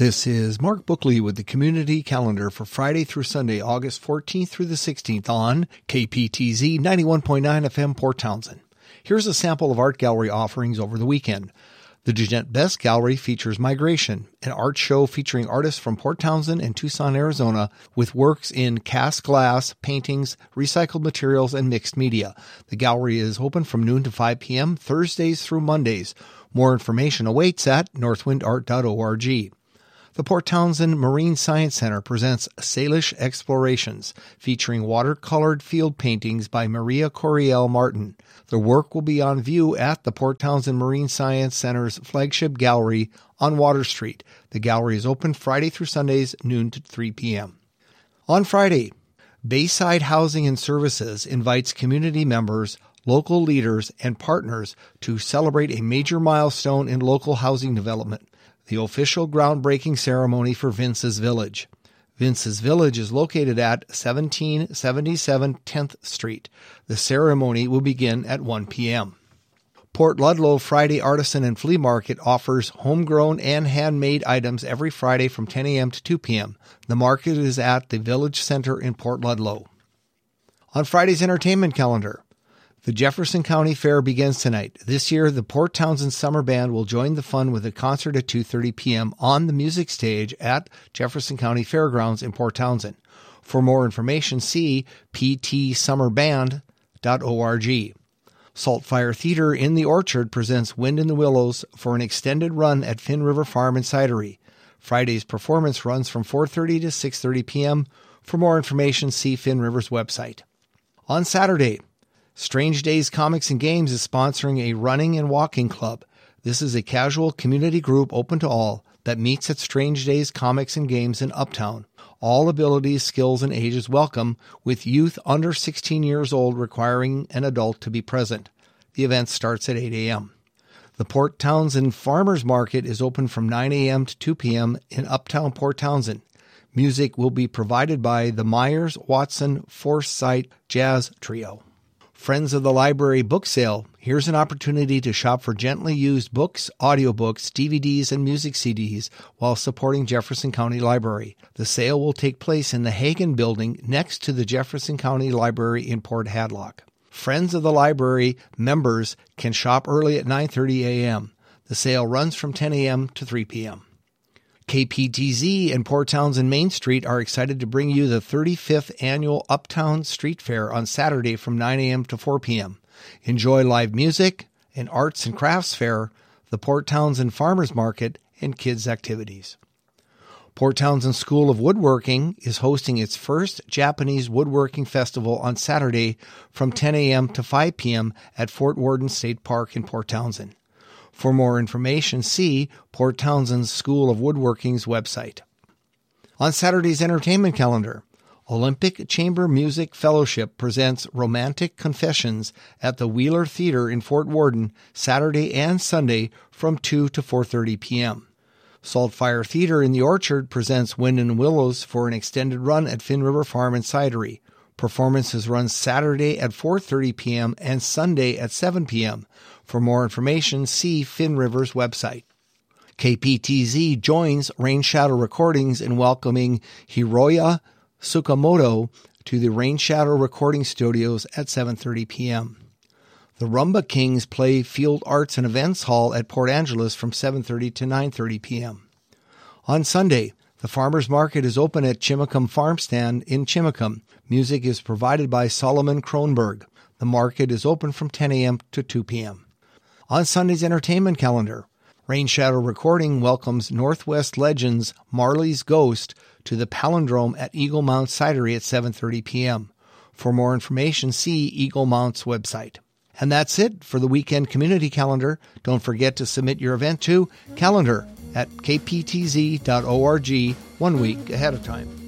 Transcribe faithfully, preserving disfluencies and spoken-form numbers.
This is Mark Bookley with the Community Calendar for Friday through Sunday, August fourteenth through the sixteenth on K P T Z ninety-one point nine F M Port Townsend. Here's a sample of art gallery offerings over the weekend. The Jeanette Best Gallery features Migration, an art show featuring artists from Port Townsend and Tucson, Arizona, with works in cast glass, paintings, recycled materials, and mixed media. The gallery is open from noon to five p.m., Thursdays through Mondays. More information awaits at northwind art dot org. The Port Townsend Marine Science Center presents Salish Explorations, featuring watercolored field paintings by Maria Coriel Martin. The work will be on view at the Port Townsend Marine Science Center's flagship gallery on Water Street. The gallery is open Friday through Sundays, noon to three p.m. On Friday, Bayside Housing and Services invites community members, local leaders, and partners to celebrate a major milestone in local housing development, the official groundbreaking ceremony for Vince's Village. Vince's Village is located at seventeen seventy-seven tenth Street. The ceremony will begin at one p.m. Port Ludlow Friday Artisan and Flea Market offers homegrown and handmade items every Friday from ten a.m. to two p.m. The market is at the Village Center in Port Ludlow. On Friday's entertainment calendar, the Jefferson County Fair begins tonight. This year, the Port Townsend Summer Band will join the fun with a concert at two thirty p.m. on the music stage at Jefferson County Fairgrounds in Port Townsend. For more information, see p t summer band dot org. Saltfire Theater in the Orchard presents Wind in the Willows for an extended run at Finn River Farm and Cidery. Friday's performance runs from four thirty to six thirty p.m. For more information, see Finn River's website. On Saturday, Strange Days Comics and Games is sponsoring a running and walking club. This is a casual community group open to all that meets at Strange Days Comics and Games in Uptown. All abilities, skills, and ages welcome, with youth under sixteen years old requiring an adult to be present. The event starts at eight a.m. The Port Townsend Farmers Market is open from nine a.m. to two p.m. in Uptown Port Townsend. Music will be provided by the Myers Watson Forsyth Jazz Trio. Friends of the Library Book Sale. Here's an opportunity to shop for gently used books, audiobooks, D V Ds, and music C Ds while supporting Jefferson County Library. The sale will take place in the Hagen Building next to the Jefferson County Library in Port Hadlock. Friends of the Library members can shop early at nine thirty a.m. The sale runs from ten a.m. to three p.m. K P T Z and Port Townsend Main Street are excited to bring you the thirty-fifth Annual Uptown Street Fair on Saturday from nine a.m. to four p.m. Enjoy live music, an arts and crafts fair, the Port Townsend Farmers Market, and kids' activities. Port Townsend School of Woodworking is hosting its first Japanese Woodworking Festival on Saturday from ten a.m. to five p.m. at Fort Worden State Park in Port Townsend. For more information, see Port Townsend School of Woodworking's website. On Saturday's entertainment calendar, Olympic Chamber Music Fellowship presents Romantic Confessions at the Wheeler Theater in Fort Worden Saturday and Sunday from two to four thirty p.m. Saltfire Theater in the Orchard presents Wind in the Willows for an extended run at Finn River Farm and Cidery. Performances run Saturday at four thirty p.m. and Sunday at seven p.m. For more information, see Finn River's website. K P T Z joins Rain Shadow Recordings in welcoming Hiroya Tsukamoto to the Rain Shadow Recording Studios at seven thirty p.m. The Rumba Kings play Field Arts and Events Hall at Port Angeles from seven thirty to nine thirty p.m. On Sunday, the Farmers Market is open at Chimacum Farm Stand in Chimacum. Music is provided by Solomon Kronberg. The market is open from ten a.m. to two p.m. On Sunday's entertainment calendar, Rain Shadow Recording welcomes Northwest Legends Marley's Ghost to the Palindrome at Eagle Mount Cidery at seven thirty p.m. For more information, see Eagle Mount's website. And that's it for the weekend community calendar. Don't forget to submit your event to calendar at k p t z dot org one week ahead of time.